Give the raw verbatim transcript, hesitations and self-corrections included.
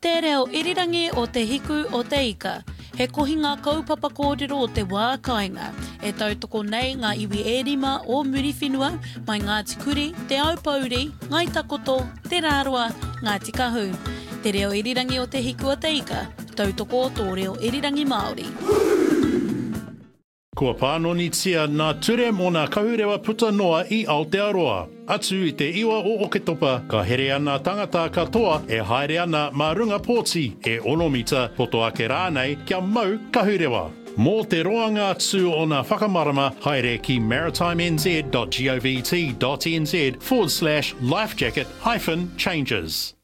Te reo irirangi o te hiku o te ika. He kohi ngā kaupapa kōrero o te wā kāinga. E tautoko nei ngā iwi e rima o Muriwhenua, mai Ngāti Kuri, te Aupauri, Ngai Takoto, te Rāroa, Ngāti Kahu. Te reo irirangi o te hiku o te ika. Tautoko tō reo irirangi Māori. Kua pānonitia nā ture mō nā kahurewa puta noa i Aotearoa. Atu i te iwa o Oketopa, ka here ana tangata katoa e haere ana mā runga pōti e onomita poto ake rānei kia mau kahurewa. Mō te roanga atu o nā whakamarama, haere ki maritimez dot govt dot nz forward slash lifejacket hyphen changes.